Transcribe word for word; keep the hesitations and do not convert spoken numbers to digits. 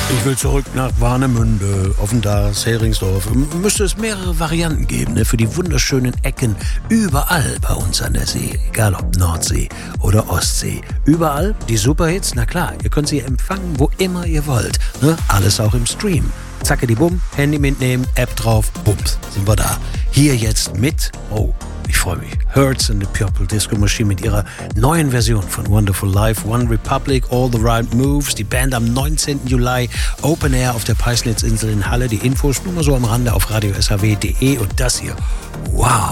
Ich will zurück nach Warnemünde, Offendas, Heringsdorf. Müsste es mehrere Varianten geben, ne, für die wunderschönen Ecken überall bei uns an der See. Egal ob Nordsee oder Ostsee. Überall die Superhits, na klar, ihr könnt sie empfangen, wo immer ihr wollt. Ne? Alles auch im Stream. Zacke die Bumm, Handy mitnehmen, App drauf, bums, sind wir da. Hier jetzt mit, oh, ich freue mich, Hurts and the Purple Disco Machine mit ihrer neuen Version von Wonderful Life, One Republic, All the Right Moves. Die Band am neunzehnten Juli, Open Air auf der Peißnitzinsel in Halle. Die Infos nur mal so am Rande auf radio s h w punkt d e und das hier, wow.